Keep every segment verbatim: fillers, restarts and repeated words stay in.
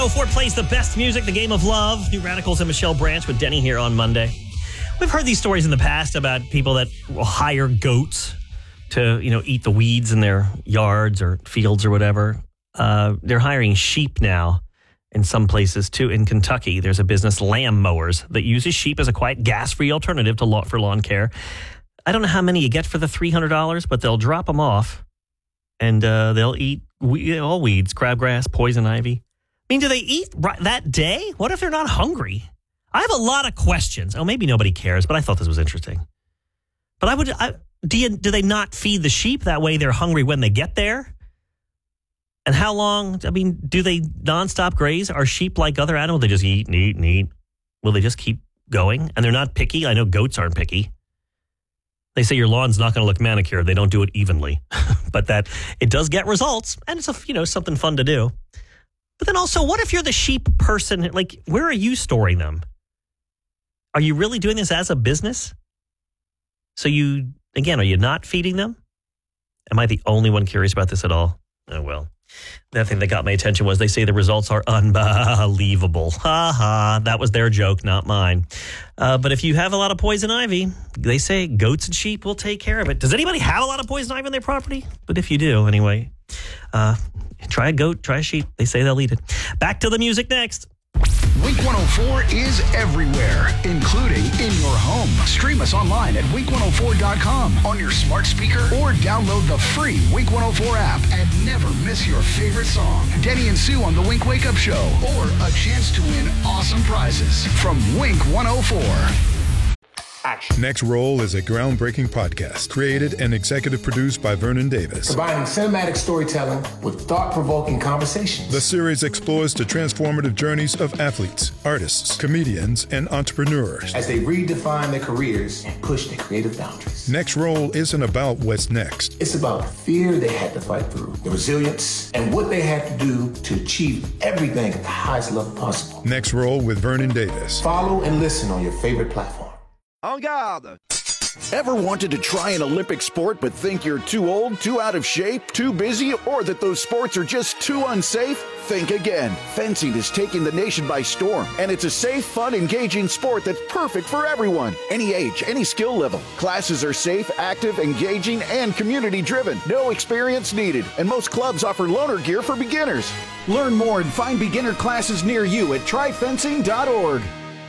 oh four plays the best music, the game of love. New Radicals and Michelle Branch with Denny here on Monday. We've heard these stories in the past about people that will hire goats to, you know, eat the weeds in their yards or fields or whatever. Uh, they're hiring sheep now in some places, too. In Kentucky, there's a business, Lamb Mowers, that uses sheep as a quiet gas-free alternative to law, for lawn care. I don't know how many you get for the three hundred dollars, but they'll drop them off, and uh, they'll eat we- all weeds, crabgrass, poison ivy. I mean, do they eat right that day? What if they're not hungry? I have a lot of questions. Oh, maybe nobody cares, but I thought this was interesting. But I would... I, Do you, do they not feed the sheep? That way they're hungry when they get there? And how long, I mean, do they nonstop graze? Are sheep like other animals? They just eat and eat and eat. Will they just keep going? And they're not picky? I know goats aren't picky. They say your lawn's not going to look manicured. They don't do it evenly. But that it does get results. And it's, a, you know, something fun to do. But then also, what if you're the sheep person? Like, where are you storing them? Are you really doing this as a business? So you... Again, are you not feeding them? Am I the only one curious about this at all? Oh, well. The thing that got my attention was they say the results are unbelievable. Ha ha. That was their joke, not mine. Uh, but if you have a lot of poison ivy, they say goats and sheep will take care of it. Does anybody have a lot of poison ivy on their property? But if you do, anyway, uh, try a goat, try a sheep. They say they'll eat it. Back to the music next. Wink one oh four is everywhere, including in your home. Stream us online at wink one oh four dot com on your smart speaker or download the free Wink one oh four app and never miss your favorite song. Denny and Sue on the Wink Wake Up Show or a chance to win awesome prizes from Wink one oh four. Action. Next Roll is a groundbreaking podcast created and executive produced by Vernon Davis. Combining cinematic storytelling with thought-provoking conversations. The series explores the transformative journeys of athletes, artists, comedians, and entrepreneurs as they redefine their careers and push their creative boundaries. Next Roll isn't about what's next. It's about the fear they had to fight through, the resilience, and what they had to do to achieve everything at the highest level possible. Next Roll with Vernon Davis. Follow and listen on your favorite platform. En garde! Ever wanted to try an Olympic sport but think you're too old, too out of shape, too busy, or that those sports are just too unsafe? Think again. Fencing is taking the nation by storm, and it's a safe, fun, engaging sport that's perfect for everyone. Any age, any skill level. Classes are safe, active, engaging, and community-driven. No experience needed, and most clubs offer loaner gear for beginners. Learn more and find beginner classes near you at try fencing dot org.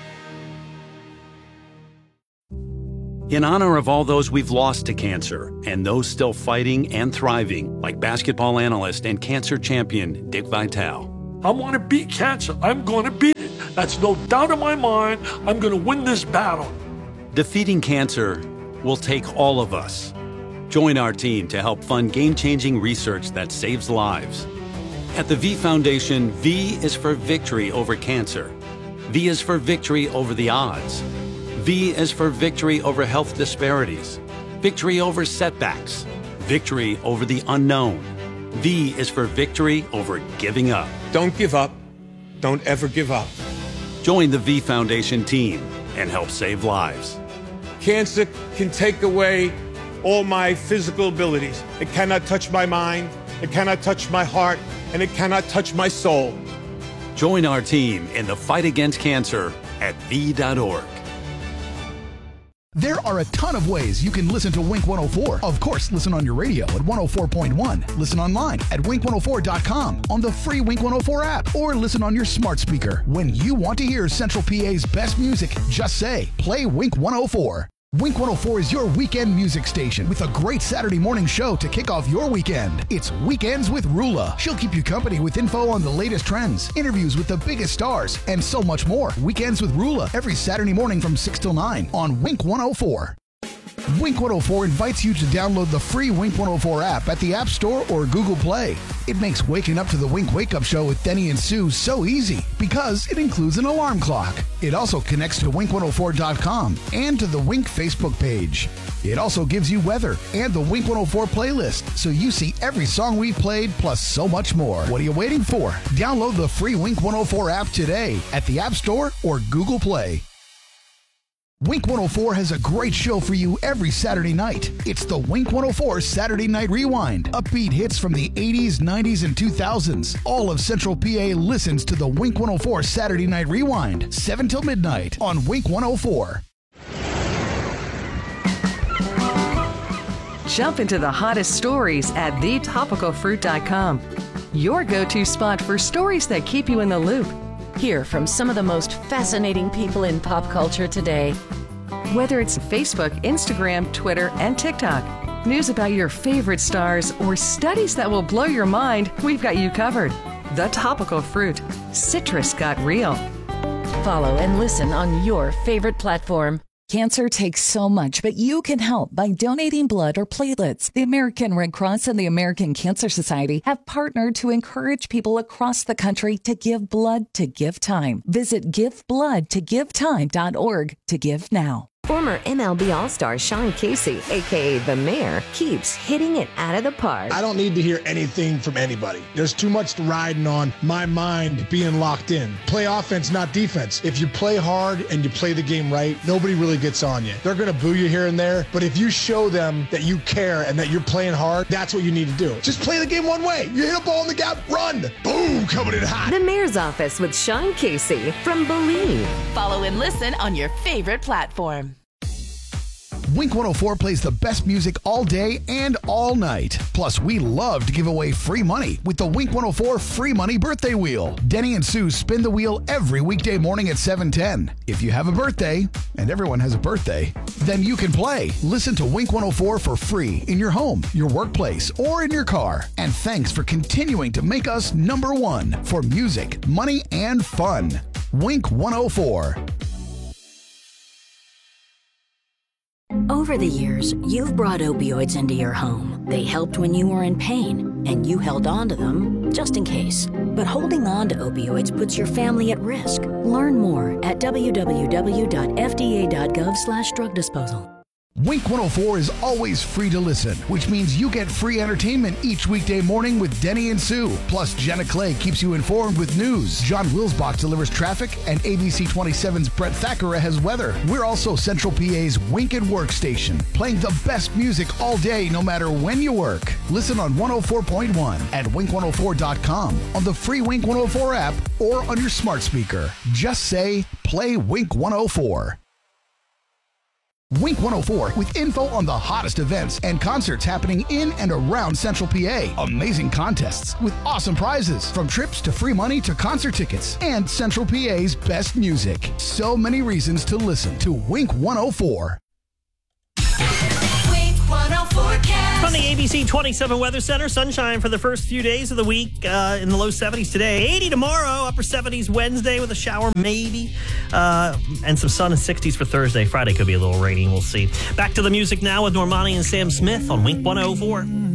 In honor of all those we've lost to cancer and those still fighting and thriving, like basketball analyst and cancer champion Dick Vitale. I want to beat cancer. I'm going to beat it. That's no doubt in my mind. I'm going to win this battle. Defeating cancer will take all of us. Join our team to help fund game-changing research that saves lives. At the V Foundation, V is for victory over cancer. V is for victory over the odds. V is for victory over health disparities, victory over setbacks, victory over the unknown. V is for victory over giving up. Don't give up. Don't ever give up. Join the V Foundation team and help save lives. Cancer can take away all my physical abilities. It cannot touch my mind, it cannot touch my heart, and it cannot touch my soul. Join our team in the fight against cancer at V dot org. There are a ton of ways you can listen to Wink one oh four. Of course, listen on your radio at one oh four point one. Listen online at wink one oh four dot com, on the free Wink one oh four app, or listen on your smart speaker. When you want to hear Central P A's best music, just say, play Wink one oh four. Wink one oh four is your weekend music station with a great Saturday morning show to kick off your weekend. It's Weekends with Rula. She'll keep you company with info on the latest trends, interviews with the biggest stars, and so much more. Weekends with Rula every Saturday morning from six till nine on Wink one oh four. Wink one oh four invites you to download the free Wink one oh four app at the App Store or Google Play. It makes waking up to the Wink Wake Up Show with Denny and Sue so easy because it includes an alarm clock. It also connects to wink one oh four dot com and to the Wink Facebook page. It also gives you weather and the Wink one oh four playlist, so you see every song we've played plus so much more. What are you waiting for? Download the free Wink one oh four app today at the App Store or Google Play. Wink one oh four has a great show for you every Saturday night. It's the Wink one oh four Saturday Night Rewind. Upbeat hits from the eighties, nineties, and two thousands. All of Central P A listens to the Wink one oh four Saturday Night Rewind, seven till midnight on Wink one oh four. Jump into the hottest stories at the topical fruit dot com. Your go-to spot for stories that keep you in the loop. Hear from some of the most fascinating people in pop culture today. Whether it's Facebook, Instagram, Twitter, and TikTok, news about your favorite stars, or studies that will blow your mind, we've got you covered. The Topical Fruit. Citrus got real. Follow and listen on your favorite platform. Cancer takes so much, but you can help by donating blood or platelets. The American Red Cross and the American Cancer Society have partnered to encourage people across the country to give blood to give time. Visit give blood to give time dot org to give now. Former M L B All-Star Sean Casey, a k a. The Mayor, keeps hitting it out of the park. I don't need to hear anything from anybody. There's too much riding on my mind being locked in. Play offense, not defense. If you play hard and you play the game right, nobody really gets on you. They're going to boo you here and there, but if you show them that you care and that you're playing hard, that's what you need to do. Just play the game one way. You hit a ball in the gap, run. Boom, coming in hot. The Mayor's Office with Sean Casey from Believe. Follow and listen on your favorite platform. Wink one oh four plays the best music all day and all night. Plus, we love to give away free money with the Wink one oh four Free Money Birthday Wheel. Denny and Sue spin the wheel every weekday morning at seven ten. If you have a birthday, and everyone has a birthday, then you can play. Listen to Wink one oh four for free in your home, your workplace, or in your car. And thanks for continuing to make us number one for music, money, and fun. Wink one oh four. Over the years, you've brought opioids into your home. They helped when you were in pain, and you held on to them just in case. But holding on to opioids puts your family at risk. Learn more at w w w dot f d a dot gov slash drug disposal. Wink one oh four is always free to listen, which means you get free entertainment each weekday morning with Denny and Sue. Plus, Jenna Clay keeps you informed with news. John Wilsbach delivers traffic, and A B C twenty-seven's Brett Thackeray has weather. We're also Central P A's Wink and Work station, playing the best music all day, no matter when you work. Listen on one oh four point one at wink one oh four dot com, on the free Wink one oh four app, or on your smart speaker. Just say, play Wink one oh four. Wink one oh four with info on the hottest events and concerts happening in and around Central P A. Amazing contests with awesome prizes, from trips to free money to concert tickets, and Central P A's best music. So many reasons to listen to Wink one oh four. Wink one oh four cast. From the A B C twenty-seven Weather Center, sunshine for the first few days of the week, uh, in the low seventies today. eighty tomorrow, upper seventies Wednesday with a shower maybe, uh, and some sun in sixties for Thursday. Friday could be a little rainy, we'll see. Back to the music now with Normani and Sam Smith on Wink one oh four.